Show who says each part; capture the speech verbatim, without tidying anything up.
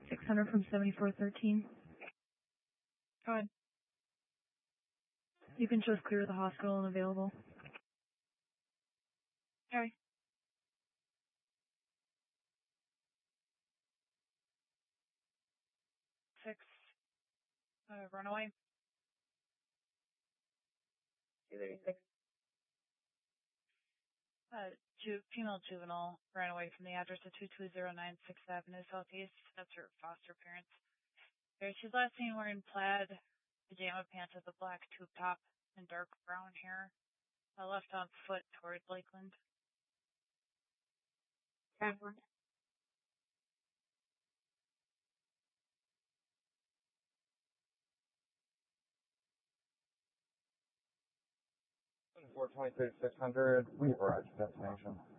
Speaker 1: six hundred from seventy-four thirteen.
Speaker 2: Go ahead.
Speaker 1: You can show us clear of the hospital and available.
Speaker 2: Okay. Six. Uh, runaway.
Speaker 3: two thirty-six.
Speaker 2: Uh, ju- female juvenile ran away from the address of two two zero nine sixth Avenue Southeast. That's her foster parents. Okay, she's last seen wearing plaid pajama pants with a black tube top and dark brown hair. Uh, left on foot toward Lakeland.
Speaker 3: Catherine.
Speaker 4: four twenty-three six hundred, we've arrived at destination.